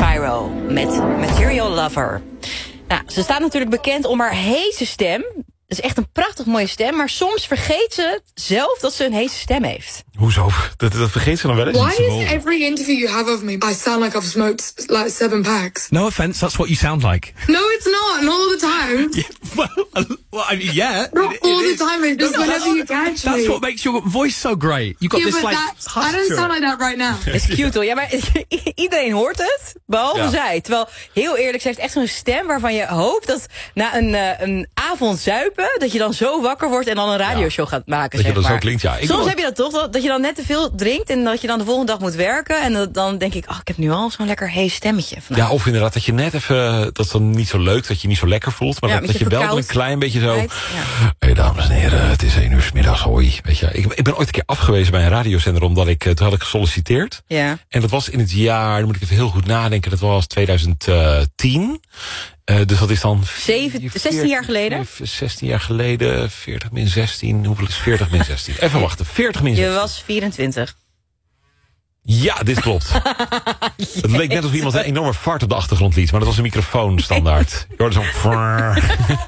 Spyro met Material Lover. Nou, ze staat natuurlijk bekend om haar heese stem. Het is echt een prachtig mooie stem, maar soms vergeet ze zelf dat ze een heese stem heeft. Hoezo? Dat vergeet ze dan wel eens. Why is every interview you have of me, I sound like I've smoked like 7 packs? No offense, that's what you sound like. No, it's not all the time. Well, I mean, yeah. Not all the time, it's just whenever you catch me. That's what makes your voice so great. You got Yeah, this but like I don't sound like that right now. Dat is cute hoor. Ja, maar iedereen hoort het, behalve zij. Terwijl, heel eerlijk, ze heeft echt zo'n stem waarvan je hoopt dat na een avond zuipen, dat je dan zo wakker wordt en dan een radioshow gaat maken. Dat je dat maar. zo klinkt, ja. Soms heb je dat toch, dat je dan net te veel drinkt en dat je dan de volgende dag moet werken. En dan denk ik, ik heb nu al zo'n lekker hees stemmetje. Ja, of inderdaad dat je net even, dat is dan niet zo leuk, dat je niet zo lekker voelt. Maar dat je belt een klein beetje zo. Ja. Hey, dames en heren, het is 1 uur 's middags, hoi. Weet je, ik ben ooit een keer afgewezen bij een radiozender, omdat toen had ik gesolliciteerd. Ja. En dat was in het jaar, dan moet ik even heel goed nadenken, dat was 2010. Dus dat is dan 16 jaar geleden? 16 jaar geleden, 40 min 16. Hoeveel is 40 min 16? Even wachten, 40 min 16. Je was 24. Ja, dit klopt. Het leek net alsof iemand een enorme fart op de achtergrond liet, maar dat was een microfoon standaard. Je hoorde zo.